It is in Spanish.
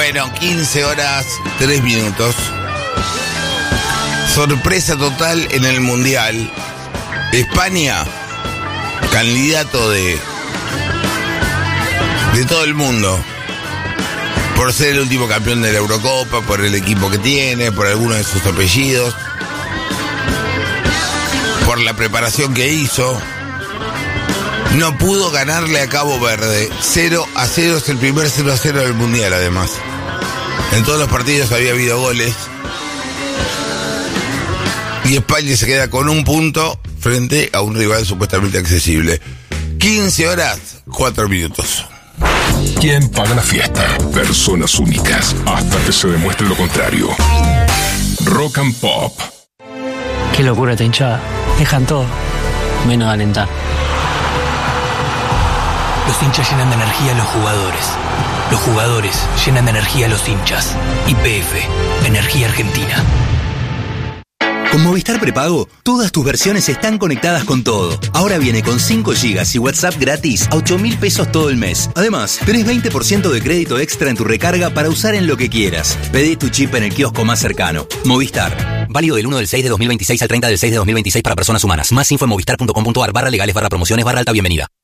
Bueno, 15 horas, 3 minutos. Sorpresa total en el Mundial. España, candidato de todo el mundo. Por ser el último campeón de la Eurocopa, por el equipo que tiene, por algunos de sus apellidos, por la preparación que hizo. No pudo ganarle a Cabo Verde. 0-0 es el primer 0-0 del Mundial, además. En todos los partidos había habido goles. Y España se queda con un punto frente a un rival supuestamente accesible. 15 horas, 4 minutos. ¿Quién paga la fiesta? Personas únicas, hasta que se demuestre lo contrario. Rock and Pop. Qué locura esta hinchada. Dejan todo, menos alentar. Los hinchas llenan de energía a los jugadores. Los jugadores llenan de energía a los hinchas. YPF, Energía Argentina. Con Movistar Prepago, todas tus versiones están conectadas con todo. Ahora viene con 5 GB y WhatsApp gratis a 8.000 pesos todo el mes. Además, tenés 20% de crédito extra en tu recarga para usar en lo que quieras. Pedí tu chip en el kiosco más cercano. Movistar. Válido del 1 del 6 de 2026 al 30 del 6 de 2026 para personas humanas. Más info en movistar.com.ar/legales/promociones/alta bienvenida.